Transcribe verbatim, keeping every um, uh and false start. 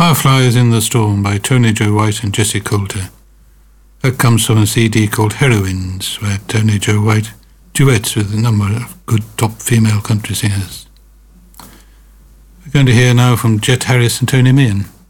Fireflies in the Storm by Tony Joe White and Jessie Coulter. That comes from a C D called Heroines, where Tony Joe White duets with a number of good top female country singers. We're going to hear now from Jet Harris and Tony Meehan.